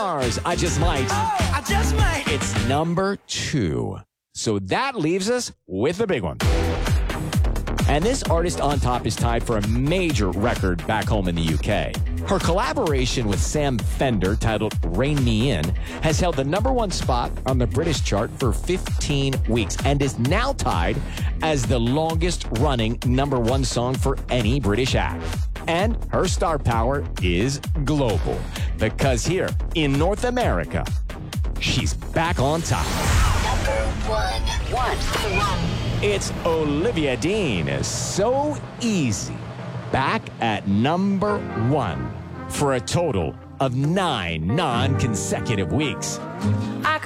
Mars, I Just Might. Oh, I just might. It's number 2. So that leaves us with the big one. And this artist on top is tied for a major record back home in the UK. Her collaboration with Sam Fender, titled Rain Me In, has held the number 1 spot on the British chart for 15 weeks and is now tied as the longest running number 1 song for any British act. And her star power is global, because here in North America, she's back on top. Number 1. It's Olivia Dean. So easy. Back at number 1 for a total of 9 non-consecutive weeks.